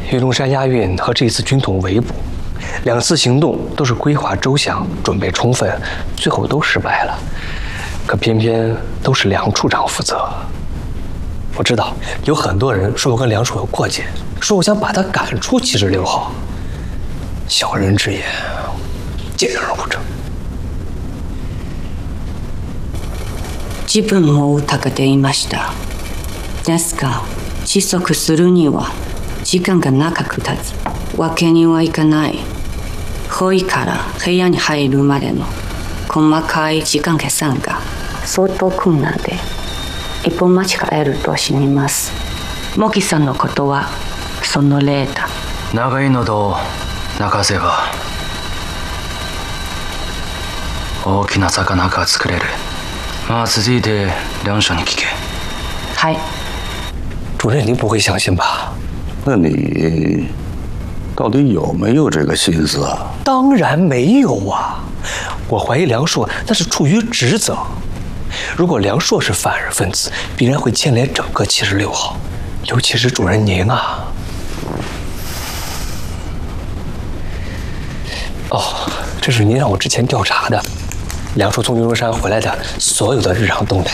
云龙山押运和这次军统围捕，2次行动都是规划周详、准备充分，最后都失败了。可偏偏都是梁处长负责。我知道有很多人说我跟梁处有过节，说我想把他赶出76号。小人之言，见而不正。 自分も疑っていました。ですが、窒息するには時間が長く経つわけにはいかない。ホイから部屋に入るまでの細かい時間計算が相当困難で、一歩間違えると死にます。モキさんのことはその例だ。 長い喉を泣かせば大きな魚が作れる。まあ続いて梁署に聞け。 はい。 主任，您不会相信吧？ 那你到底有没有这个心思啊？ 当然没有啊！我怀疑梁硕那是出于职责。如果梁硕是犯人分子，必然会牵连整个76号，尤其是主任您啊。哦，这是您让我之前调查的梁硕从云龙山回来的所有的日常动态。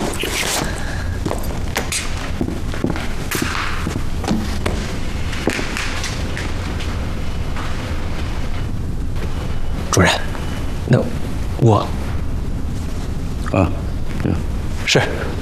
主任，那我啊， 是